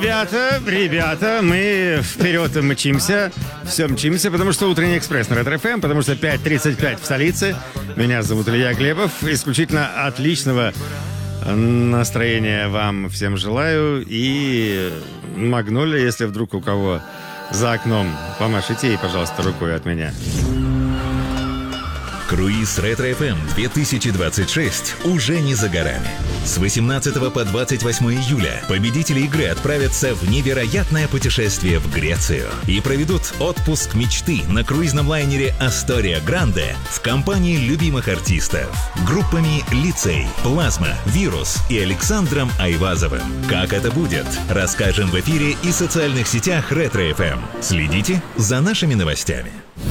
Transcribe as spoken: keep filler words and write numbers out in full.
Ребята, ребята, мы вперед мчимся, все мчимся, потому что утренний экспресс на Ретро эф эм, потому что пять тридцать пять в столице. Меня зовут Илья Глебов. Исключительно отличного настроения вам всем желаю. И Магнолия, если вдруг у кого за окном, помашите ей, пожалуйста, рукой от меня. Круиз Ретро эф эм две тысячи двадцать шесть уже не за горами. С восемнадцатого по двадцать восьмое июля победители игры отправятся в невероятное путешествие в Грецию и проведут отпуск мечты на круизном лайнере Астория Гранде в компании любимых артистов. Группами Лицей, Плазма, Вирус и Александром Айвазовым. Как это будет, расскажем в эфире и социальных сетях Ретро эф эм. Следите за нашими новостями.